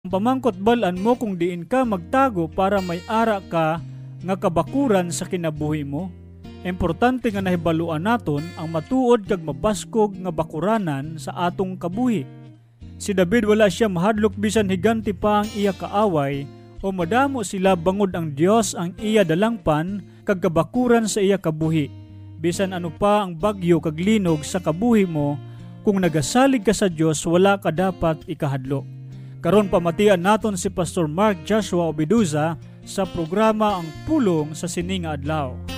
Pamangkot balaan mo kung diin ka magtago para may ara ka nga kabakuran sa kinabuhi mo. Importante nga nahibaluan naton ang matuod kag mabaskog nga bakuranan sa atong kabuhi. Si David wala siya mahadlok bisan higanti pa ang iya kaaway o madamo sila bangod ang Dios ang iya dalangpan kag kabakuran sa iya kabuhi. Bisan ano pa ang bagyo kag linog sa kabuhi mo, kung nagasalig ka sa Dios wala ka dapat ikahadlok. Karon pamatian naton si Pastor Mark Joshua Obiduza sa programa Ang Pulong sa Sininga Adlaw.